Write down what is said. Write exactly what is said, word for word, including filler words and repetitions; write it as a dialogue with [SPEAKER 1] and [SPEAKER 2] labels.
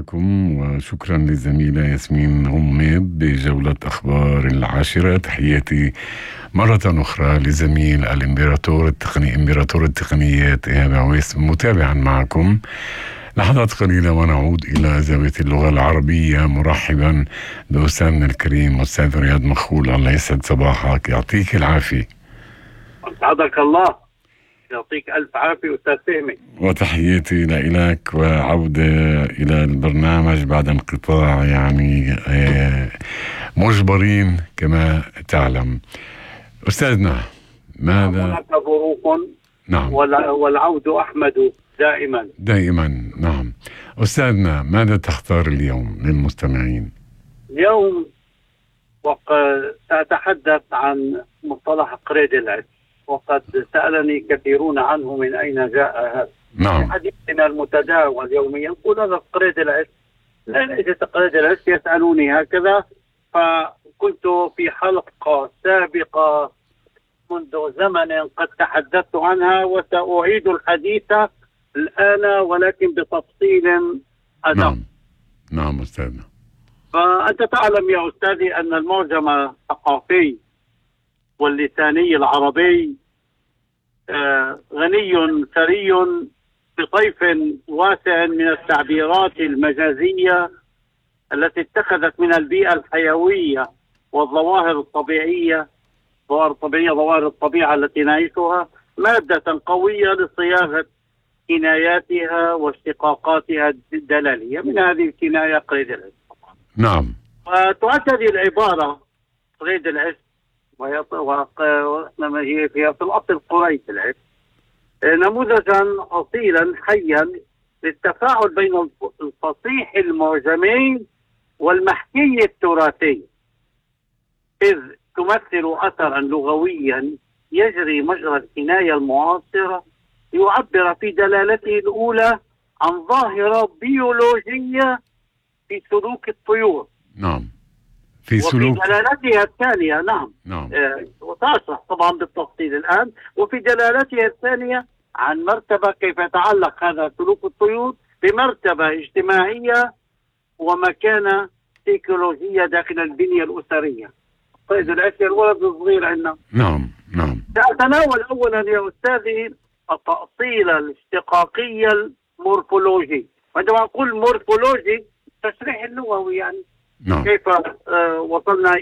[SPEAKER 1] معكم، وشكرا للزميلة ياسمين غميد بجولة أخبار العاشرة. تحياتي مرة أخرى لزميل الإمبراطور التقني إمبراطور التقنيات إيهاب عويس متابعا معكم لحظات قليلة ونعود إلى زاوية اللغة العربية، مرحبا بأستاذنا الكريم أستاذ رياض مخول. الله يسعد صباحك، يعطيك العافية.
[SPEAKER 2] أسعدك الله، يعطيك ألف عافية أستاذ فهمي.
[SPEAKER 1] وتحياتي لك، وعودة إلى البرنامج بعد انقطاع يعني مجبرين كما تعلم. أستاذنا ماذا؟
[SPEAKER 2] هناك ظروف.
[SPEAKER 1] نعم.
[SPEAKER 2] والعود أحمد دائما
[SPEAKER 1] دائما. نعم. أستاذنا ماذا تختار اليوم للمستمعين؟
[SPEAKER 2] اليوم وقد سأتحدث عن مصطلح قريد العز، وقد سألني كثيرون عنه من أين جاء هذا.
[SPEAKER 1] نعم.
[SPEAKER 2] في حديثنا المتداول يوميا يقول هذا قريد العز، لا ليس قريد العز، يسألوني هكذا. فكنت في حلقة سابقة منذ زمن قد تحدثت عنها، وسأعيد الحديث الآن ولكن بتفصيل أدق.
[SPEAKER 1] نعم نعم أستاذنا.
[SPEAKER 2] فأنت تعلم يا أستاذي أن المعجم الثقافي واللساني العربي غني ثري بطيف واسع من التعبيرات المجازية التي اتخذت من البيئة الحيوية والظواهر الطبيعية ظواهر الطبيعية ظواهر الطبيعة التي نعيشها مادة قوية لصياغة كناياتها واشتقاقاتها الدلالية. من هذه الكناية قريد العز.
[SPEAKER 1] نعم.
[SPEAKER 2] وتعد هذه العبارة قريد العز وهي هي في الأصل قريد العز نموذجا أصيلا حيا للتفاعل بين الفصيح المعجمي والمحكي التراثي، إذ تمثل أثرا لغويا يجري مجرى الكناية المعاصرة يعبر في دلالته الأولى عن ظاهرة بيولوجية في سلوك الطيور.
[SPEAKER 1] نعم. في سلوك.
[SPEAKER 2] وفي دلالتها الثانية نعم
[SPEAKER 1] نعم.
[SPEAKER 2] آه وتشرح طبعا بالتفصيل الآن. وفي دلالتها الثانية عن مرتبة كيف يتعلق هذا سلوك الطيور بمرتبة اجتماعية ومكانة سيكولوجية داخل البنية الأسرية. قيد العشر الولد الصغير عندنا.
[SPEAKER 1] نعم نعم.
[SPEAKER 2] سأتناول أولا يا أستاذي التأصيل الاشتقاقي المورفولوجي. عندما أقول مورفولوجي تشريح اللغوي يعني.
[SPEAKER 1] نعم.
[SPEAKER 2] كيف آه وصلنا